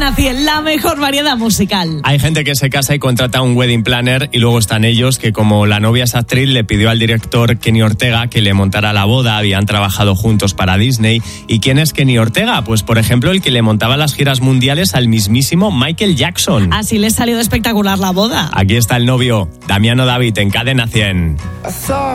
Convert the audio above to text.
Cadena 100, la mejor variedad musical. Hay gente que se casa y contrata un wedding planner y luego están ellos que, como la novia es actriz, le pidió al director Kenny Ortega que le montara la boda. Habían trabajado juntos para Disney. ¿Y quién es Kenny Ortega? Pues, por ejemplo, el que le montaba las giras mundiales al mismísimo Michael Jackson. Así les salió de espectacular la boda. Aquí está el novio, Damiano David, en Cadena 100.